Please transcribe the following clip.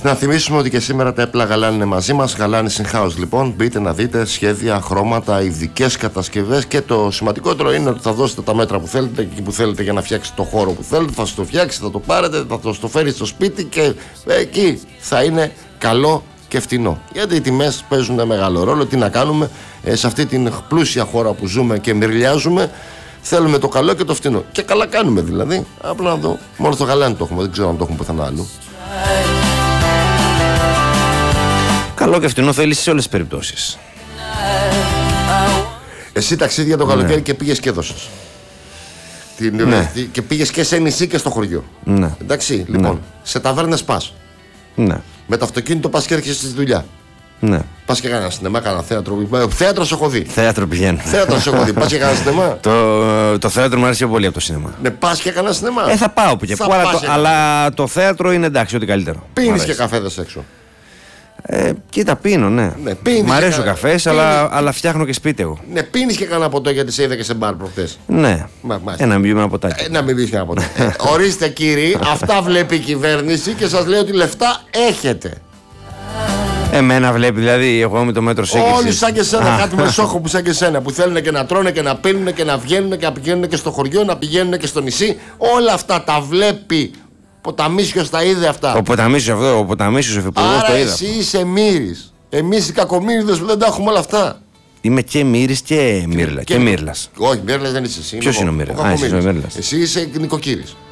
Να θυμίσουμε ότι και σήμερα τα έπλα Γαλάνη είναι μαζί μας. Γαλάνη in house λοιπόν. Μπείτε να δείτε σχέδια, χρώματα, ειδικές κατασκευές. Και το σημαντικότερο είναι ότι θα δώσετε τα μέτρα που θέλετε εκεί που θέλετε για να φτιάξετε το χώρο που θέλετε. Θα σας το φτιάξει, θα το πάρετε, θα το φέρει στο σπίτι και εκεί θα είναι καλό και φτηνό. Γιατί οι τιμές παίζουν μεγάλο ρόλο. Τι να κάνουμε σε αυτή την πλούσια χώρα που ζούμε και μυρλιάζουμε. Θέλουμε το καλό και το φτηνό. Και καλά κάνουμε δηλαδή. Απλά να δω. Μόνο στο Γαλάνη το έχουμε. Δεν ξέρω αν το έχουμε πουθενά αλλού. Καλό και φτηνό θέλει σε όλες τις περιπτώσεις. Εσύ ταξίδια το καλοκαίρι και πήγες και έδωσες. Ναι. Και πήγες και σε νησί και στο χωριό. Ναι. Εντάξει, λοιπόν. Σε ταβέρνες πας. Ναι. Με το αυτοκίνητο πας και έρχεσαι στη δουλειά. Ναι. Πας και κανένα σινεμά, κανένα θέατρο. Θέατρο σε έχω δει. Θέατρο πηγαίνω. Θέατρο σε έχω δει. Πας και κανένα σινεμά. Το θέατρο μου αρέσει πολύ από το σινεμά. Ναι, πας και κανένα σινεμά. Θα πάω που και που, αλλά το θέατρο είναι εντάξει, ό,τι καλύτερο. Πίνεις και καφέδες έξω. Κοίτα, πίνω, ναι. Μ' αρέσει ο καφές, αλλά φτιάχνω και σπίτι εγώ. Ναι, πίνεις και κανένα ποτό γιατί σε είδα και σε μπαρ προχτές. Ναι. Να μην πιούμε ένα ποτάκι. Να μην πεις κανένα ποτό. Ορίστε κύριοι, αυτά βλέπει η κυβέρνηση και σας λέει ότι λεφτά έχετε. Εμένα βλέπει, δηλαδή, εγώ με το μέτρο σύγκρισης. Όλοι σαν και σένα, κάτι μεσόχο που σαν και σένα, που θέλουν και να τρώνε και να πίνουν και να βγαίνουν και να πηγαίνουν και στο χωριό, να πηγαίνουν και στο νησί. Όλα αυτά τα βλέπει. Ποταμίσιος τα είδε αυτά. Ο Ποταμίσιος ο Υφυπουργός το είδε. Εσύ είσαι Μύρης. Εμείς οι κακομύριδες που δεν τα έχουμε όλα αυτά. Είμαι και Μύρης και Μύρλα. Και Μύρλας. Όχι, Μύρλας δεν είσαι εσύ. Ποιος είναι ο Μύρλας? Εσύ είσαι νοικοκύρης.